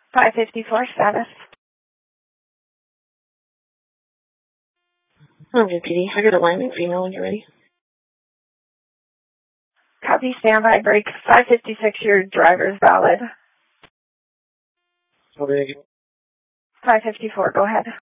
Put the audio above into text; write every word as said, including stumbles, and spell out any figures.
five fifty-four status. one hundred P D, I got alignment for you now when you're ready. Copy, standby, break. five fifty-six, your driver's valid. Okay. five fifty-four, go ahead.